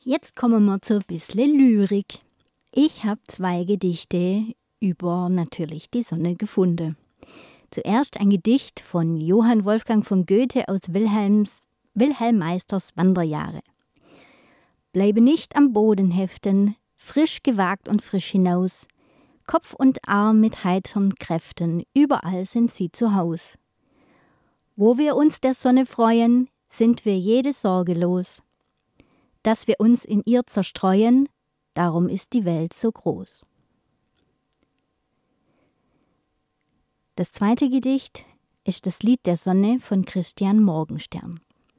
Jetzt kommen wir zu ein bisschen Lyrik. Ich habe 2 Gedichte über natürlich die Sonne gefunden. Zuerst ein Gedicht von Johann Wolfgang von Goethe aus Wilhelm Meisters Wanderjahre. Bleibe nicht am Boden heften, frisch gewagt und frisch hinaus. Kopf und Arm mit heitern Kräften, überall sind sie zu Haus. Wo wir uns der Sonne freuen, sind wir jede Sorge los. Dass wir uns in ihr zerstreuen, darum ist die Welt so groß. Das 2. Gedicht ist das Lied der Sonne von Christian Morgenstern.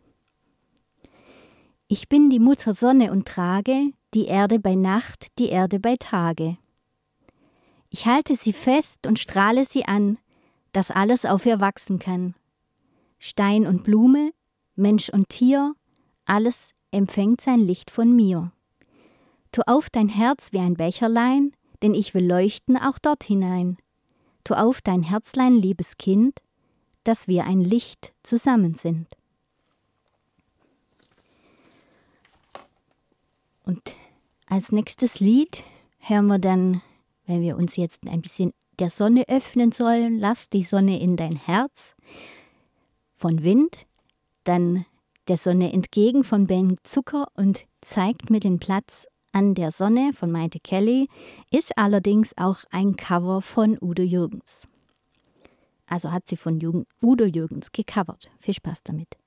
Ich bin die Mutter Sonne und trage die Erde bei Nacht, die Erde bei Tage. Ich halte sie fest und strahle sie an, dass alles auf ihr wachsen kann. Stein und Blume, Mensch und Tier, alles empfängt sein Licht von mir. Tu auf dein Herz wie ein Becherlein, denn ich will leuchten auch dort hinein. Tu auf dein Herzlein, liebes Kind, dass wir ein Licht zusammen sind. Und als nächstes Lied hören wir dann, wenn wir uns jetzt ein bisschen der Sonne öffnen sollen, lass die Sonne in dein Herz, von Wind, dann der Sonne entgegen von Ben Zucker und zeigt mir den Platz an der Sonne von Maite Kelly, ist allerdings auch ein Cover von Udo Jürgens. Also hat sie von Udo Jürgens gecovert. Viel Spaß damit.